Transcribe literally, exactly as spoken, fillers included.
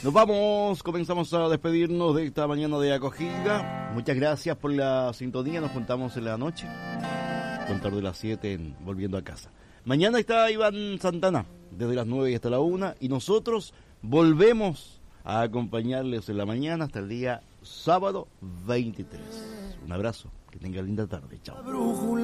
Nos vamos, comenzamos a despedirnos de esta mañana de acogida. Muchas gracias por la sintonía, nos juntamos en la noche, contar de las siete en Volviendo a Casa. Mañana está Iván Santana, desde las nueve y hasta la una, y nosotros volvemos a acompañarles en la mañana hasta el día sábado veintitrés. Un abrazo, que tengan linda tarde, chao.